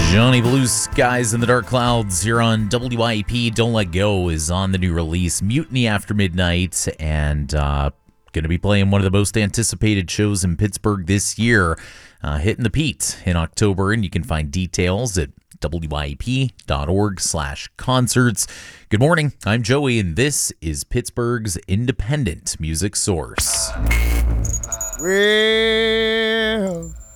Johnny Blue Skies in the Dark Clouds here on WIP. Don't Let Go is on the new release, Mutiny After Midnight, and going to be playing one of the most anticipated shows in Pittsburgh this year, hitting the Pete in October, and you can find details at WIP.org/concerts. Good morning, I'm Joey, and this is Pittsburgh's independent music source. Well,